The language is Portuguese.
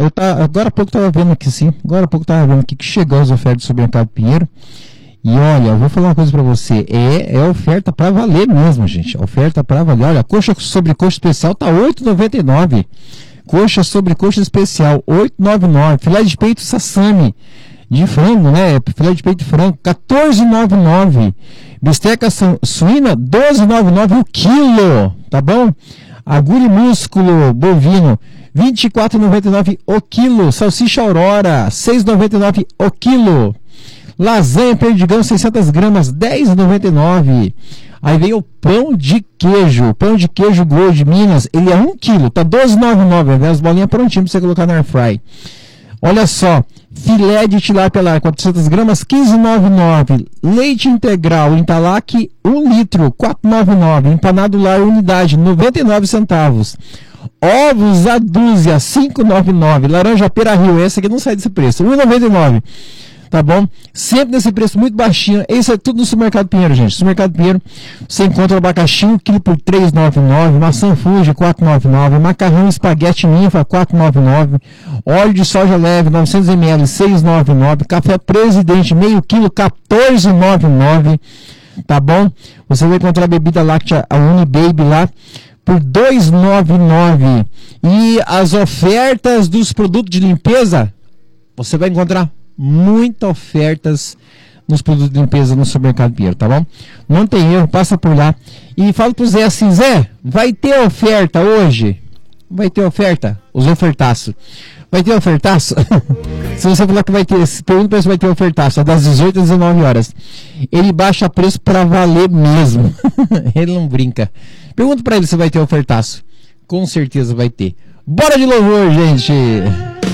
Agora há pouco eu tava vendo aqui, sim. Agora há pouco eu tava vendo aqui que chegou as ofertas do Supermercado Pinheiro. E olha, eu vou falar uma coisa pra você. É oferta pra valer mesmo, gente. Oferta pra valer. Olha, coxa sobre coxa especial tá R$ 8,99. Coxa sobre coxa especial, R$ 8,99. Filé de peito sassami de frango, né? Filé de peito de frango, R$ 14,99. Bisteca suína, R$ 12,99 o quilo, tá bom? Agulha e músculo bovino, R$ 24,99 o quilo. Salsicha Aurora, R$ 6,99 o quilo. Lasanha perdigão 600 gramas, R$ 10,99. Aí vem o pão de queijo Gold Minas, ele é 1 quilo, tá R$ 12,99, as bolinhas prontinhas pra você colocar na air fry. Olha só, filé de tilápia lá, 400 gramas, R$ 15,99. Leite integral Intalac, 1 litro, R$ 4,99. Empanado lar unidade, 99 centavos. Ovos a dúzia, R$ 5,99. Laranja pera rio, essa aqui não sai desse preço, R$ 1,99. Tá bom? Sempre nesse preço muito baixinho. Isso é tudo no Supermercado Pinheiro, gente. Supermercado Pinheiro, você encontra o abacaxi 1 kg por R$ 3,99, maçã Fuji R$ 4,99, macarrão espaguete ninfa R$ 4,99, óleo de soja leve 900 ml R$ 6,99, café Presidente meio quilo R$ 14,99, tá bom? Você vai encontrar a bebida láctea a Unibaby lá por R$ 2,99. E as ofertas dos produtos de limpeza, você vai encontrar muitas ofertas nos produtos de limpeza no Supermercado Pinheiro, tá bom? Não tem erro, passa por lá e fala pro Zé assim: Zé, vai ter oferta hoje? Vai ter oferta? Os ofertaços. Vai ter ofertaço? Se você falar que vai ter, pergunta pra ele se vai ter ofertaço, das 18 às 19 horas. Ele baixa preço pra valer mesmo. Ele não brinca. Pergunta pra ele se vai ter ofertaço. Com certeza vai ter. Bora de louvor, gente!